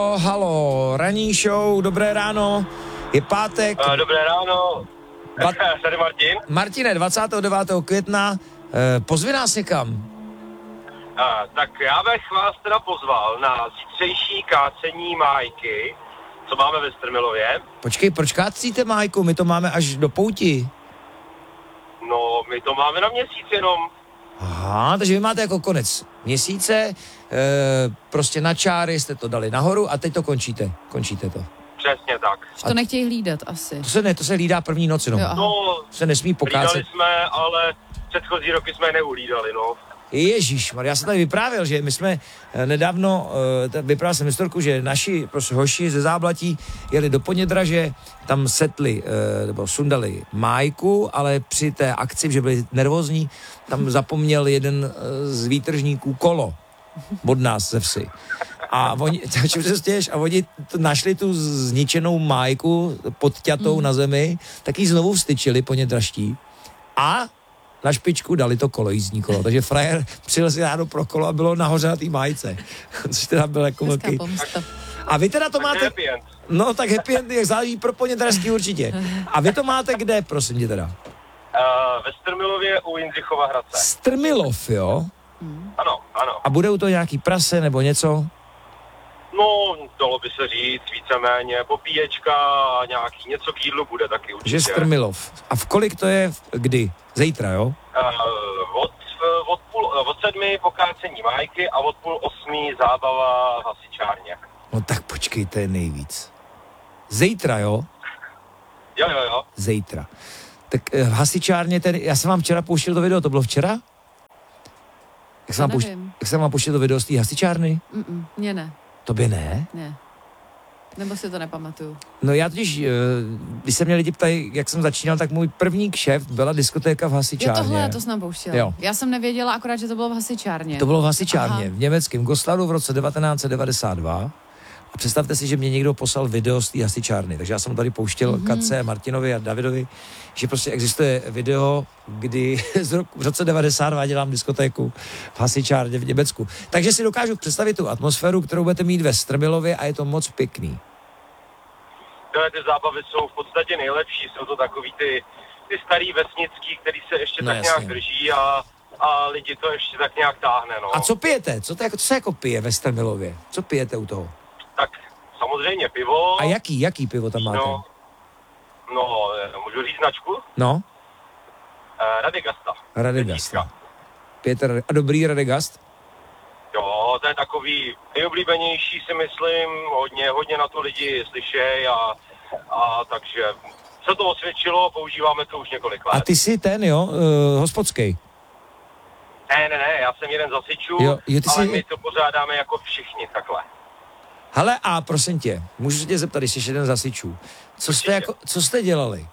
Halo, ranní show, dobré ráno, je pátek. Dobré ráno, tady Martin. Martine, 29. května, pozvi nás někam. Tak já bych vás teda pozval na zítřejší kácení májky, co máme ve Strmilově. Počkej, proč kácíte májku, my to máme až do pouti. No, my to máme na měsíc jenom. Aha, takže vy máte jako konec měsíce, prostě na čáry jste to dali nahoru a teď to končíte to. Přesně tak. To nechtějí hlídat asi. To se hlídá první noc jenom. No, se nesmí pokácet. hlídali jsme, ale předchozí roky jsme je neuhlídali, no. Ježíšmar, já jsem tady vyprávěl, že my jsme nedávno, vyprávěl jsem historku, že naši prostě hoši ze Záblatí jeli do Ponědraže, tam setli, nebo sundali májku, ale při té akci, že byli nervózní, tam zapomněl jeden z výtržníků kolo od nás ze vsi. A oni našli tu zničenou májku podťatou na zemi, tak ji znovu vstyčili Ponědraští a na špičku dali to kolo, jízdní kolo. Takže frajer přijel si ráno pro kolo a bylo nahoře na té májce. Což teda byl jako velký. A vy teda to tak máte... Happy end. No tak happy end, jak záleží pro Ponědražský určitě. A vy to máte kde, prosím tě teda? Ve Strmilově u Jindřichova Hradce. Strmilov, jo? Ano. A budou to nějaký prase nebo něco? No, dalo by se říct, víceméně popíječka a nějaký něco k jídlu bude taky určitě. Že Strmilov. A v kolik to je, kdy? Zítra, jo? Od 7 pokácení májky a od 7:30 zábava v hasičárně. No tak počkej, to je nejvíc. Zítra, jo? Jo. Zítra. Tak v hasičárně já jsem vám včera pouštěl to video, to bylo včera? Jak jsem vám pouštěl to video z té hasičárny? Mně ne. Tobě ne? Ne. Nebo si to nepamatuju. No já totiž, když se mě lidi ptají, jak jsem začínal, tak můj první kšeft byla diskotéka v hasičárně. To jsem pouštěla. Jo. Já jsem nevěděla akorát, že to bylo v hasičárně. To bylo v hasičárně, v německém Goslavu v roce 1992. A představte si, že mě někdo poslal video z té hasičárny. Takže já jsem tady pouštěl Katce, Martinovi a Davidovi, že prostě existuje video, kdy v roce 92 dělám diskotéku v hasičárně v Německu. Takže si dokážu představit tu atmosféru, kterou budete mít ve Strmilově a je to moc pěkný. Ty zábavy jsou v podstatě nejlepší, jsou to takový ty starý vesnický, který se ještě tak nějak drží a lidi to ještě tak nějak táhne, no. A co pijete? Co se jako pije ve Strmilově? Co pijete u toho? Tak samozřejmě pivo. A jaký pivo tam máte? No, můžu říct značku? No. Radegasta. Pijete a dobrý Radegast? Jo, to je takový nejoblíbenější, si myslím, hodně na to lidi slyšejí a takže se to osvědčilo, používáme to už několik let. A ty jsi hospodský? Ne, já jsem jeden z hasičů, ale my to pořádáme jako všichni, takhle. Hele, a prosím tě, můžu se tě zeptat, když jsi jeden z hasičů, co jste dělali?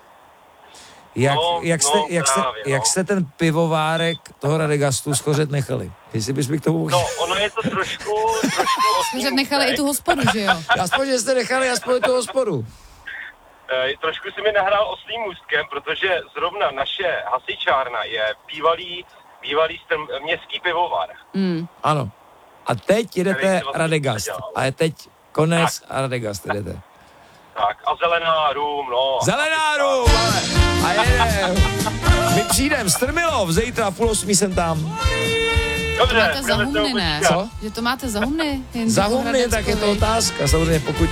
Jak jste ten pivovárek toho Radegastu schořet nechali? Jestli bys mi k tomu... No, ono je to trošku schořet nechali i tu hospodu, že jo? Aspoň, že jste nechali aspoň tu hospodu. Trošku si mi nahrál oslým můstkem, protože zrovna naše hasičárna je bývalý městský pivovar. Ano. A teď jedete Radegast. A je teď konec a Radegast jedete. Tak, a zelená rum, no. Zelená rum, ale. A jedem. My přijdem, Strmilov, zítra v 7:30 jsem tam. Dobře. To máte za humny, ne? Co? Že to máte za humny? Za humny, tak je to otázka, samozřejmě, pokud...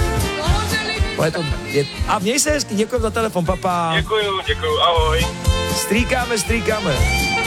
A měj se hezky, děkuji za telefon, papa. Děkuju, ahoj. Strýkáme.